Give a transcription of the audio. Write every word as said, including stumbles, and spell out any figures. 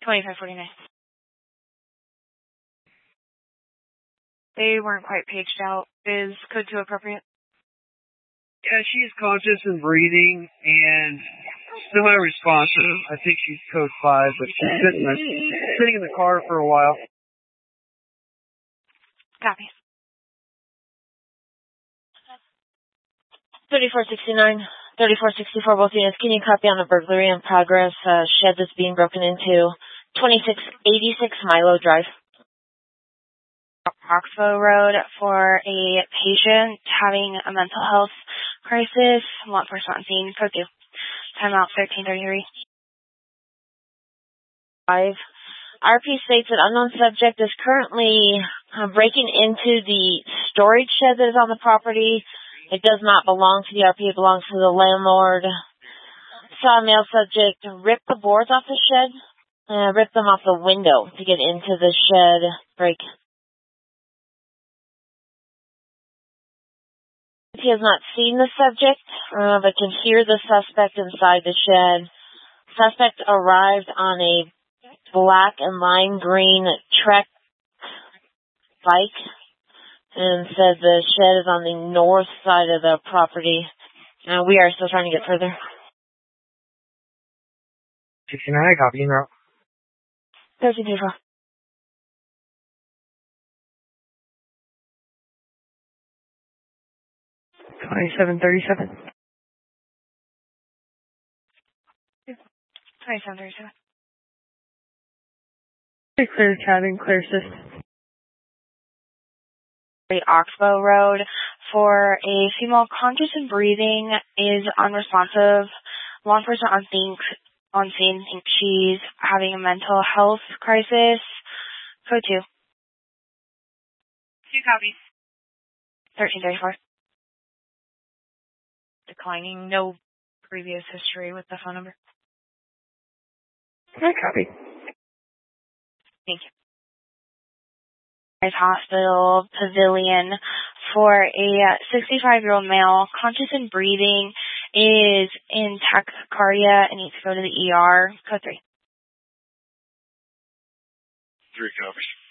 twenty-five forty-nine. They weren't quite paged out. Is code two appropriate? Yeah, she is conscious and breathing and semi-responsive. I think she's code five, but she's sitting, sitting in the car for a while. Copy. thirty-four sixty-nine, thirty-four sixty-four, both units. Can you copy on the burglary in progress uh, shed that's being broken into? twenty-six eighty-six Milo Drive. Oxbow Road for a patient having a mental health crisis. Law enforcement on scene. Code two. Timeout thirteen thirty-three. Five. R P states that unknown subject is currently uh, breaking into the storage shed that is on the property. It does not belong to the R P. It belongs to the landlord. Saw a male subject rip the boards off the shed, uh, rip them off the window to get into the shed break. He has not seen the subject, uh, but can hear the suspect inside the shed. Suspect arrived on a black and lime green Trek bike and said the shed is on the north side of the property. Uh, we are still trying to get further. sixty-nine, copy, route. thirteen thirty-four. twenty-seven thirty-seven. twenty-seven thirty-seven. Clear cabin, clear system. Oxbow Road for a female conscious and breathing is unresponsive. Law enforcement on scene, on scene think she's having a mental health crisis. Code two. Two copies. thirteen thirty-four. Declining. No previous history with the phone number. I copy. Thank you. Hospital Pavilion for a sixty-five-year-old male, conscious and breathing, is in tachycardia and needs to go to the E R. Code three. Three copies.